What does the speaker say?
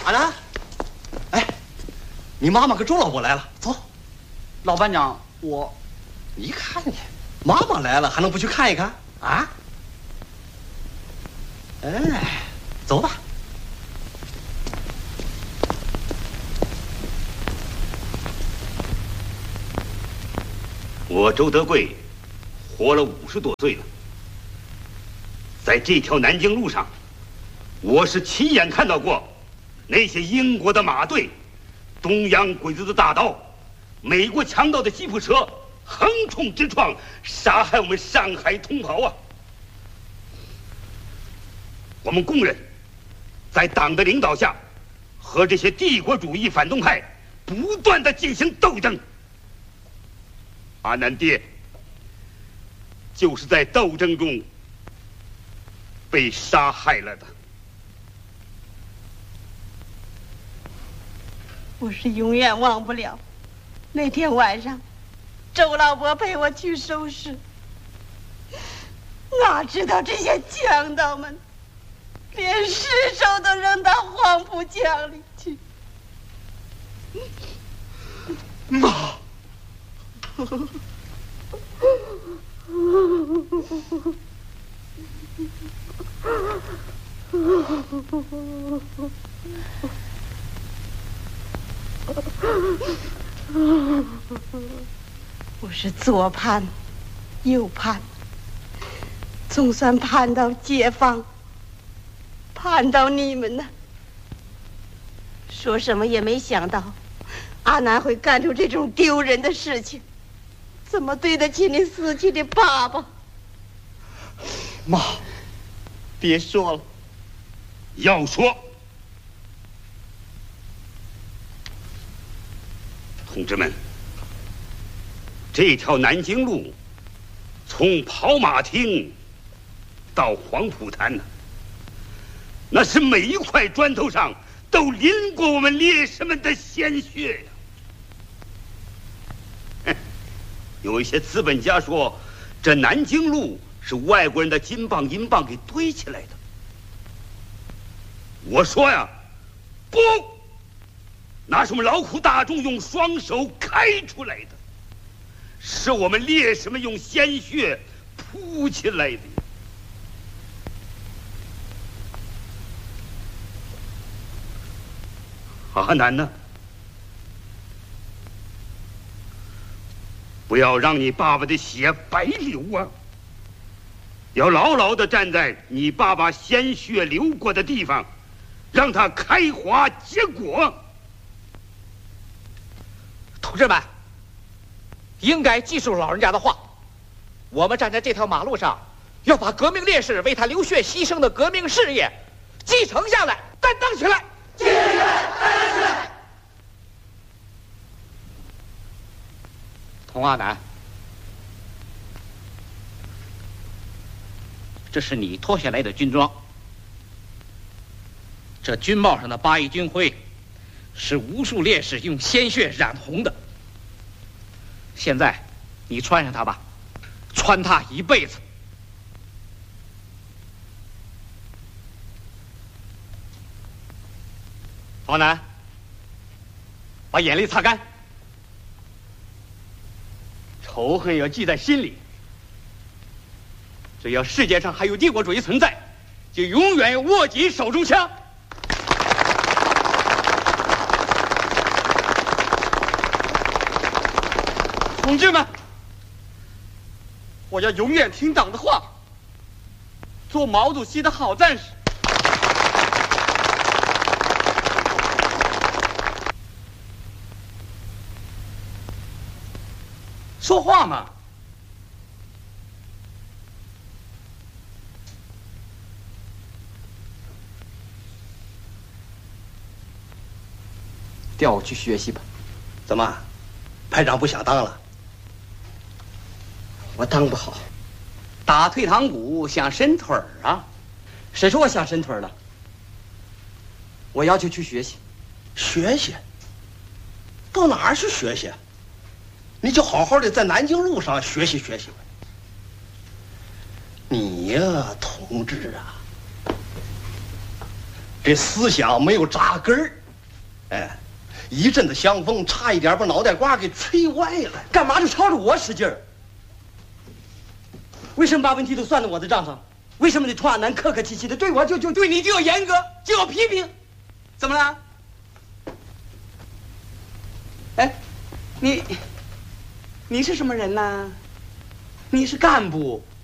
阿南，哎，你妈妈跟周老伯来了，走。 老班长， 你看你，妈妈来了还能不去看一看啊？哎，走吧。 我周德贵活了50多岁了，在这条南京路上，我是亲眼看到过那些英国的马队、东洋鬼子的大刀、美国强盗的吉普车横冲直撞，杀害我们上海同胞啊！我们工人在党的领导下，和这些帝国主义反动派不断的进行斗争。阿南爹就是在斗争中被杀害了的。 我是永远忘不了那天晚上，周老伯陪我去收尸，哪知道这些强盗们连尸首都扔到黄浦江里去。 妈。 我是左盼右盼，总算盼到解放，盼到你们呢。说什么也没想到阿南会干出这种丢人的事情，怎么对得起你死去的爸爸？ 妈，别说了。 要说，同志们，这条南京路从跑马厅到黄浦滩呢，那是每一块砖头上都淋过我们烈士们的鲜血呀！有一些资本家说，这南京路是外国人的金棒银棒给堆起来的。我说呀，不，那是我们劳苦大众用双手开出来的，是我们烈士们用鲜血铺起来的。阿南呢？不要让你爸爸的血白流啊！要牢牢地站在你爸爸鲜血流过的地方，让它开花结果。 同志们，应该记住老人家的话，我们站在这条马路上，要把革命烈士为他流血牺牲的革命事业继承下来，担当起来。继承下来，担当起来。童阿南，这是你脱下来的军装，这军帽上的8翼军徽是无数烈士用鲜血染红的。现在你穿上它吧，穿它一辈子。王楠，把眼泪擦干。仇恨要记在心里，只要世界上还有帝国主义存在，就永远要握紧手中枪。同志们，我要永远听党的话，做毛主席的好战士。说话嘛！调我去学习吧。 怎么，排长不想当了？我当不好。 打退堂鼓想伸腿儿啊？ 谁说我想伸腿了？ 我要求去学习。 学习？到哪儿去学习？你就好好的在南京路上学习学习吧。你呀，同志啊，这思想没有扎根儿。 哎，一阵子香风，差一点把脑袋瓜给吹歪了。 干嘛就朝着我使劲儿？为什么把问题都算到我的账上？为什么你童亚楠客客气气的对我就对你就要严格，就要批评？怎么了？哎，你是什么人呢？你是干部，